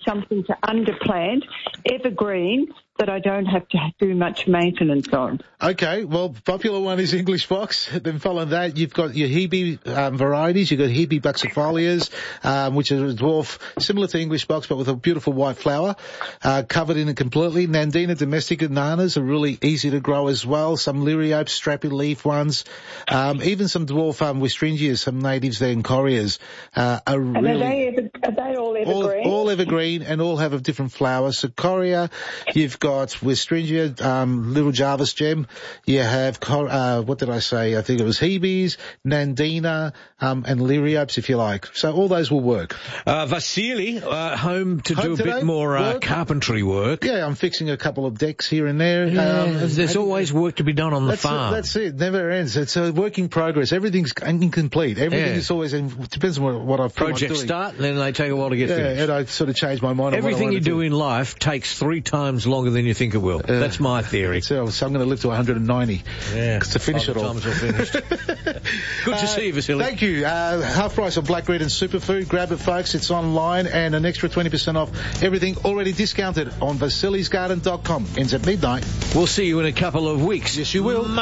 something to underplant, evergreen, that I don't have to do much maintenance on. Okay, well, popular one is English box. Then following that, you've got your Hebe varieties. You've got Hebe buxifolias, which is a dwarf similar to English box, but with a beautiful white flower, covered in it completely. Nandina domestica nanas are really easy to grow as well. Some Liriopes, strappy leaf ones, even some dwarf Westringias, some natives there in Corriers, are really... Are they all evergreen? All evergreen and all have a different flower. So Correa, you've got Westringia, Little Jarvis Gem. You have, what did I say? I think it was Hebes, Nandina, and Liriopes, if you like. So all those will work. Vasily, home to do a bit more carpentry work. Yeah, I'm fixing a couple of decks here and there. There's always work to be done on the farm. That's it. Never ends. It's a work in progress. Everything's incomplete. Everything is always, it depends on what I've Project start, and then they take a while to get finished. Yeah, and I sort of change my mind. Everything you do in life takes 3 times longer than you think it will. That's my theory. So I'm going to live to 190 to finish it all. Times are finished. Good to see you, Vasily. Thank you. Half price on black red and superfood. Grab it, folks. It's online, and an extra 20% off everything already discounted on VasilisGarden.com. Ends at midnight. We'll see you in a couple of weeks. Yes, you will.